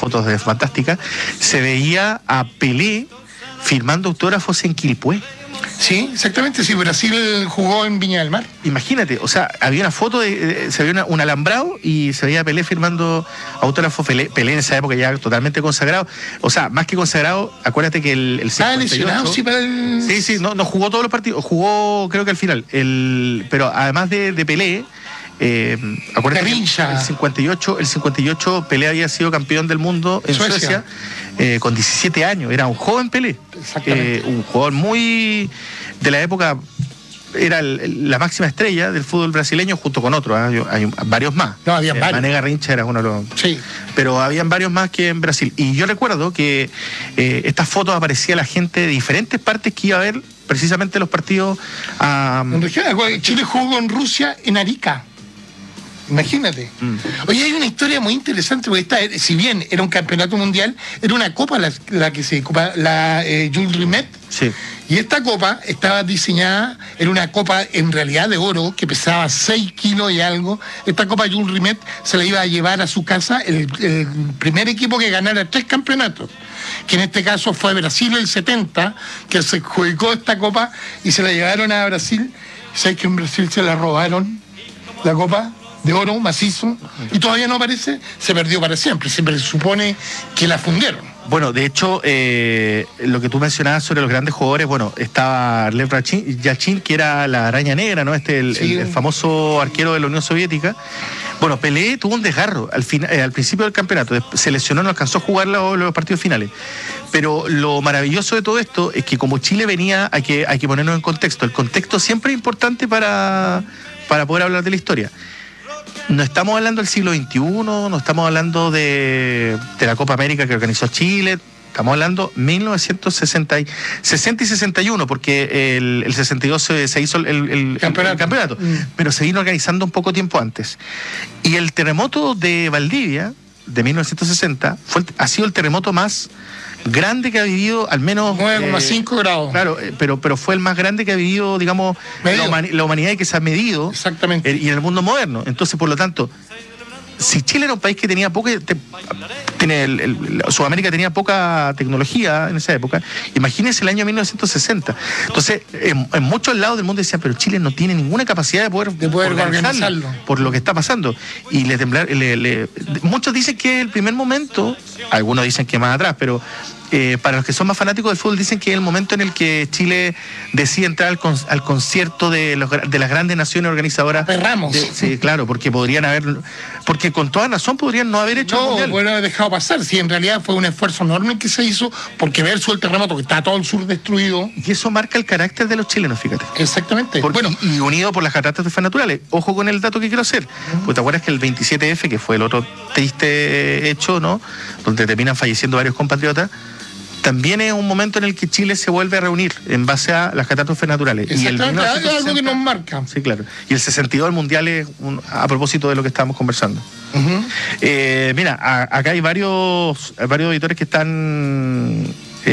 fotos de fantástica, se veía a Pelé firmando autógrafos en Quilpué. Sí, exactamente, sí, Brasil jugó en Viña del Mar. Imagínate, o sea, había una foto, se veía un alambrado y se veía a Pelé firmando autógrafos. Pelé en esa época ya totalmente consagrado. O sea, más que consagrado, acuérdate que el 58... lesionado, sí, para el... Sí, no jugó todos los partidos, jugó creo que al final. Pero además de Pelé... acuérdate que el 58 Pelé había sido campeón del mundo en Suecia con 17 años, era un joven Pelé, un jugador muy de la época, era la máxima estrella del fútbol brasileño junto con otros, hay varios más. No, había varios. Mané Garrincha era uno de los... Sí. Pero habían varios más que en Brasil. Y yo recuerdo que estas fotos aparecía la gente de diferentes partes que iba a ver precisamente los partidos. Chile jugó en Rusia, en Arica. Imagínate. Oye, hay una historia muy interesante, porque si bien era un campeonato mundial, era una copa la que se ocupa, la Jules Rimet. Sí. Y esta copa estaba diseñada, era una copa en realidad de oro, que pesaba 6 kilos y algo. Esta copa Jules Rimet se la iba a llevar a su casa el primer equipo que ganara 3 campeonatos, que en este caso fue Brasil el 70, que se adjudicó esta copa y se la llevaron a Brasil. ¿Sabes que en Brasil se la robaron la copa de oro macizo y todavía no aparece? Se perdió para siempre, se presupone que la fundieron. Bueno, de hecho, lo que tú mencionabas sobre los grandes jugadores, bueno, estaba Lev Yashin, que era la araña negra, ¿no? El famoso arquero de la Unión Soviética. Bueno, Pelé tuvo un desgarro al principio del campeonato, se lesionó, no alcanzó a jugar los partidos finales. Pero lo maravilloso de todo esto es que como Chile venía, hay que ponernos en contexto. El contexto siempre es importante para poder hablar de la historia. No estamos hablando del siglo XXI, no estamos hablando de la Copa América que organizó Chile, estamos hablando 1960 y 61, porque el 62 se hizo el campeonato, pero se vino organizando un poco tiempo antes. Y el terremoto de Valdivia, de 1960, ha sido el terremoto más grande que ha vivido, al menos 9,5 grados. Claro, pero fue el más grande que ha vivido, digamos, la humanidad y que se ha medido. Exactamente. Y en el mundo moderno. Entonces, por lo tanto, si Chile era un país que tenía Sudamérica tenía poca tecnología en esa época, imagínense el año 1960. Entonces, en muchos lados del mundo decían, pero Chile no tiene ninguna capacidad de poder organizarlo por lo que está pasando. Y muchos dicen que el primer momento, algunos dicen que más atrás, pero para los que son más fanáticos del fútbol dicen que es el momento en el que Chile decide entrar al concierto de las grandes naciones organizadoras. Sí, claro, porque con toda razón podrían no haber hecho el mundial. Bueno, haber dejado pasar. Sí, en realidad fue un esfuerzo enorme que se hizo, porque versus el terremoto, que está todo el sur destruido. Y eso marca el carácter de los chilenos, fíjate. Exactamente. Y unido por las catástrofes naturales. Ojo con el dato que quiero hacer. Pues te acuerdas que el 27F, que fue el otro triste hecho, ¿no?, donde terminan falleciendo varios compatriotas, también es un momento en el que Chile se vuelve a reunir en base a las catástrofes naturales. Exactamente, y es algo que nos marca. Sí, claro. Y el 62 del Mundial es a propósito de lo que estábamos conversando. Mira, acá hay varios editores que están...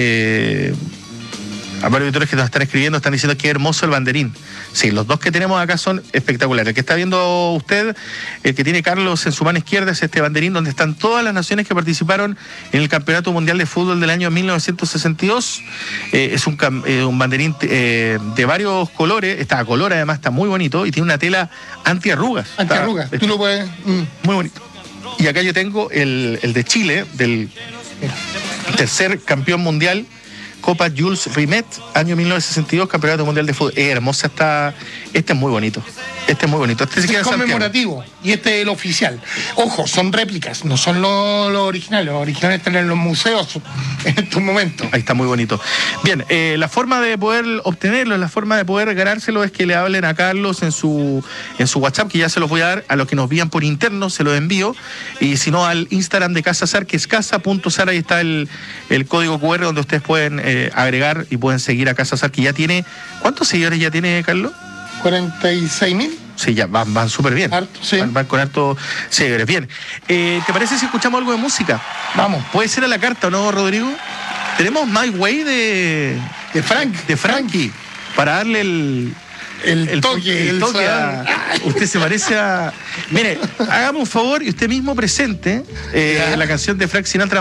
varios editores que nos están escribiendo, están diciendo que hermoso el banderín. Sí, los dos que tenemos acá son espectaculares. El que está viendo usted, el que tiene Carlos en su mano izquierda, es este banderín donde están todas las naciones que participaron en el Campeonato Mundial de Fútbol del año 1962. Es un banderín de varios colores, está a color además, está muy bonito y tiene una tela antiarrugas. Antiarrugas, tú lo puedes... Muy bonito. Y acá yo tengo el de Chile, del tercer campeón mundial, Copa Jules Rimet, año 1962, Campeonato Mundial de Fútbol. Hermosa está. Este es muy bonito. Este es conmemorativo. Y este es el oficial. Ojo, son réplicas, no son los originales. Los originales están en los museos en estos momentos. Ahí está muy bonito. Bien, la forma de poder obtenerlo, la forma de poder ganárselo es que le hablen a Carlos en su WhatsApp, que ya se los voy a dar. A los que nos envían por interno, se los envío. Y si no, al Instagram de Casa Sar, que es casa.sar. Ahí está el código QR donde ustedes pueden agregar y pueden seguir a Casa Sar, que ya tiene... ¿Cuántos seguidores ya tiene, Carlos? 46.000. Sí, ya van súper bien. Sí. Van con harto seguidores. Bien. ¿Te parece si escuchamos algo de música? Vamos. ¿Puede ser a la carta o no, Rodrigo? Tenemos My Way de Frankie, para darle el toque usted se parece a... Mire, hagamos un favor y usted mismo presente la canción de Frank Sinatra.